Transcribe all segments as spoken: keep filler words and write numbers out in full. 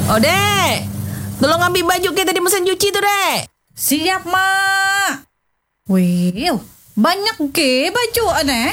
Oh, Dek. Tolong ambil baju kita di mesin cuci tuh, Dek. Siap, Mak. Wih, banyak ke baju aneh.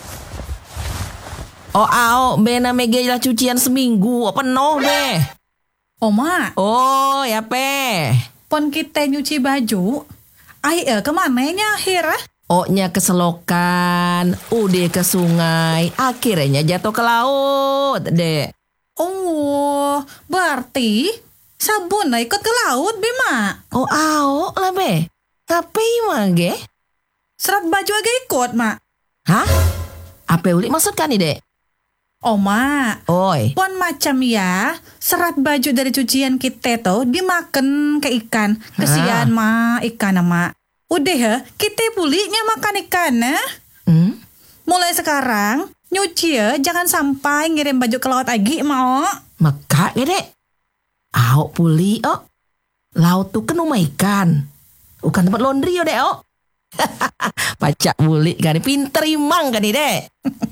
Oh, ao, bena megelah cucian seminggu. Penuh, deh. Oh, Mak. Oh, ya, Pe. Pon kita nyuci baju. Ai eh kemananya akhir ah? Oh-nya ke selokan, udah ke sungai, akhirnya jatuh ke laut, Dek. Oh, berarti sabun ikut ke laut, Bima. Oh, ao lah, Be. Tapi mah, ge? Serat baju agak ikut, Mak. Hah? Apa ulik maksudkan nih, Dek? Oh, Mak. Oi. Pon macam ya, serat baju dari cucian kita tuh dimakan ke ikan. Kesian, Mak, ikan, Mak. Udah ya, kita puliknya makan ikan, nah. Hmm? Mulai sekarang, nyuci ya, jangan sampai ngirim baju ke laut lagi, mau. Maka, ge, Dek. Ao puli, oh. Laut tuh kan rumah ikan. Bukan tempat laundry, oh, Dek, oh. Pacak bulik kan, pinter imang kan, nih, Dek.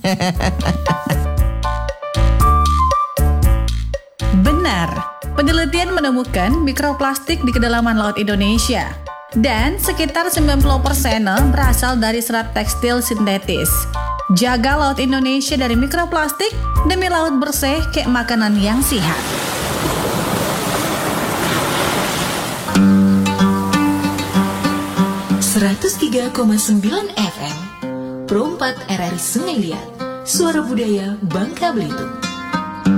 Benar, penelitian menemukan mikroplastik di kedalaman laut Indonesia. Dan sekitar sembilan puluh persen berasal dari serat tekstil sintetis. Jaga laut Indonesia dari mikroplastik demi laut bersih kayak makanan yang sehat. seratus tiga koma sembilan F M Pro empat R R I Sungai Liat, Suara Budaya Bangka Belitung.